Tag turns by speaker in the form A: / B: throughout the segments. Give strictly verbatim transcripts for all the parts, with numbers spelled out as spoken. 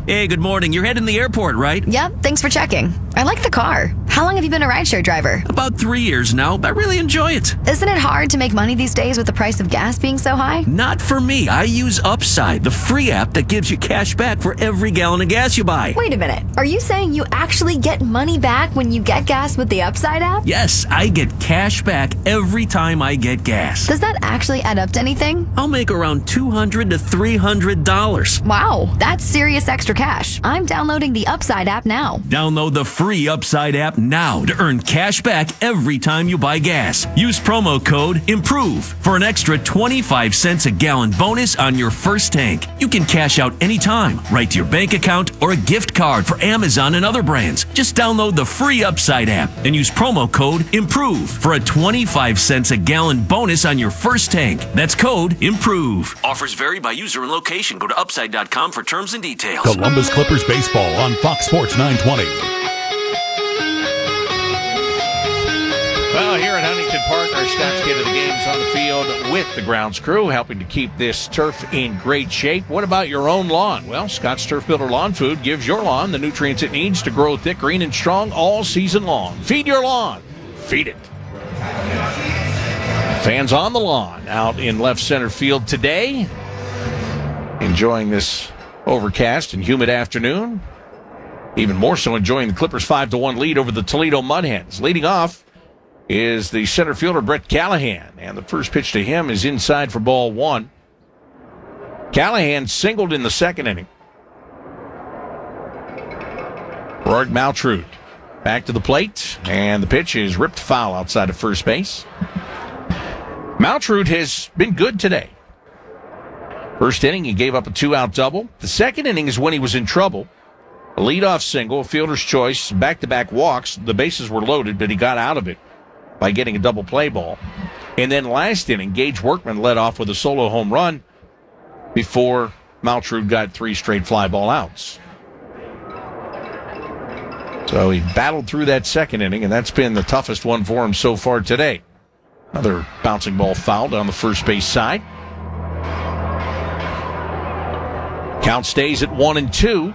A: Hey, good morning. You're heading to the airport, right?
B: Yep, thanks for checking. I like the car. How long have you been a rideshare driver?
A: About three years now. I really enjoy it.
B: Isn't it hard to make money these days with the price of gas being so high?
A: Not for me. I use Upside, the free app that gives you cash back for every gallon of gas you buy.
B: Wait a minute. Are you saying you actually get money back when you get gas with the Upside app?
A: Yes, I get cash back every time I get gas.
B: Does that actually add up to anything?
A: I'll make around two hundred to three hundred dollars.
B: Wow, that's serious extra cash. I'm downloading the Upside app now.
A: Download the free Upside app now to earn cash back every time you buy gas. Use promo code IMPROVE for an extra twenty-five cents a gallon bonus on your first tank. You can cash out anytime, right to your bank account or a gift card for Amazon and other brands. Just download the free Upside app and use promo code IMPROVE for a twenty-five cents a gallon bonus on your first tank. That's code IMPROVE. Offers vary by user and location. Go to upside dot com for terms and details.
C: Columbus Clippers baseball on Fox Sports nine twenty.
D: Well, here at Huntington Park, our Scott's Kid of the Game is on the field with the grounds crew, helping to keep this turf in great shape. What about your own lawn? Well, Scott's Turf Builder Lawn Food gives your lawn the nutrients it needs to grow thick, green, and strong all season long. Feed your lawn. Feed it. Fans on the lawn out in left center field today, enjoying this overcast and humid afternoon. Even more so enjoying the Clippers' five to one lead over the Toledo Mudhens. Leading off is the center fielder, Brett Callahan. And the first pitch to him is inside for ball one. Callahan singled in the second inning. Rourke Maltrude back to the plate, and the pitch is ripped foul outside of first base. Maltrude has been good today. First inning, he gave up a two-out double. The second inning is when he was in trouble. A leadoff single, a fielder's choice, back-to-back walks. The bases were loaded, but he got out of it by getting a double play ball. And then last inning, Gage Workman led off with a solo home run before Maltrude got three straight fly ball outs. So he battled through that second inning, and that's been the toughest one for him so far today. Another bouncing ball foul down the first base side. Count stays at one and two.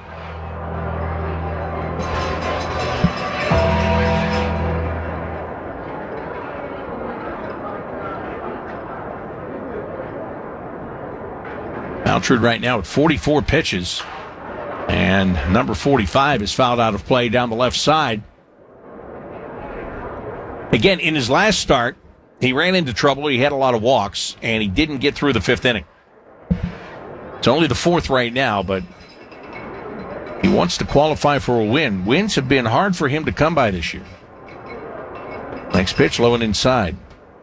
D: Maltrude right now at forty-four pitches. And number forty-five is fouled out of play down the left side. Again, in his last start, he ran into trouble. He had a lot of walks, and he didn't get through the fifth inning. It's only the fourth right now, but he wants to qualify for a win. Wins have been hard for him to come by this year. Next pitch, low and inside.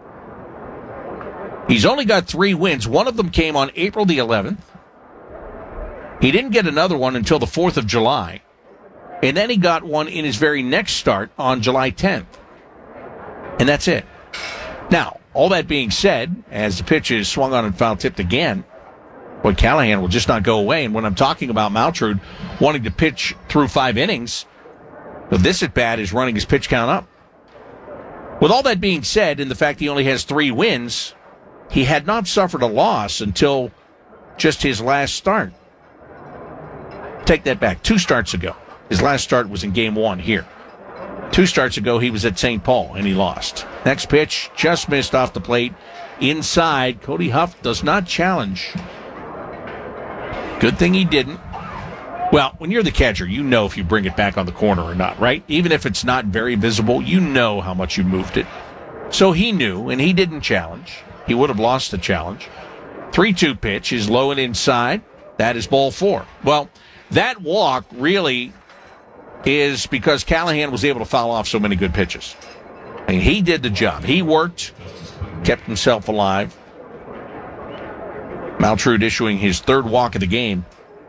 D: He's only got three wins. One of them came on April the eleventh. He didn't get another one until the fourth of July. And then he got one in his very next start on July tenth. And that's it. Now, all that being said, as the pitch is swung on and foul tipped again, boy, Callahan will just not go away. And when I'm talking about Maltrude wanting to pitch through five innings, well, this at-bat is running his pitch count up. With all that being said, and the fact he only has three wins, he had not suffered a loss until just his last start. Take that back. Two starts ago. His last start was in game one here. Two starts ago, he was at Saint Paul, and he lost. Next pitch, just missed off the plate. Inside, Cody Huff does not challenge. Good thing he didn't. Well, when you're the catcher, you know if you bring it back on the corner or not, right? Even if it's not very visible, you know how much you moved it. So he knew, and he didn't challenge. He would have lost the challenge. three two pitch is low and inside. That is ball four. Well, that walk really is because Callahan was able to foul off so many good pitches. I mean, he did the job. He worked, kept himself alive. Maltrude issuing his third walk of the game.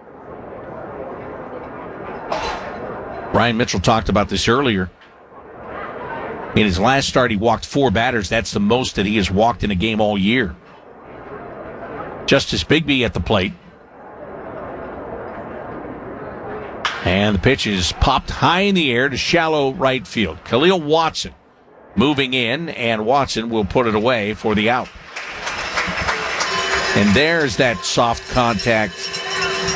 D: Brian Mitchell talked about this earlier. In his last start, he walked four batters. That's the most that he has walked in a game all year. Justice Bigby at the plate. And the pitch is popped high in the air to shallow right field. Khalil Watson moving in, and Watson will put it away for the out. And there's that soft contact